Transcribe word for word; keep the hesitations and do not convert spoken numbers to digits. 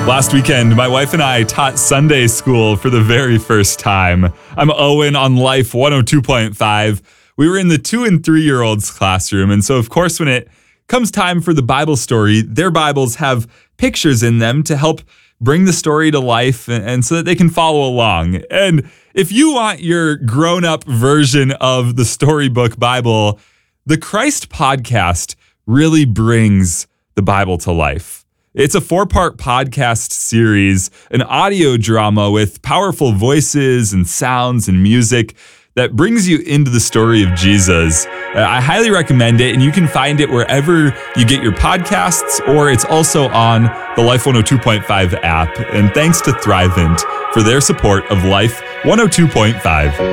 Last weekend, my wife and I taught Sunday school for the very first time. I'm Owen on Life one oh two point five. We were in the two and three year olds classroom. And so, of course, when it comes time for the Bible story, their Bibles have pictures in them to help bring the story to life and, and so that they can follow along. And if you want your grown up version of the Storybook Bible, the Christ Podcast really brings the Bible to life. It's a four-part podcast series, an audio drama with powerful voices and sounds and music that brings you into the story of Jesus. Uh, I highly recommend it, and you can find it wherever you get your podcasts, or it's also on the Life one oh two point five app. And thanks to Thrivent for their support of Life one oh two point five.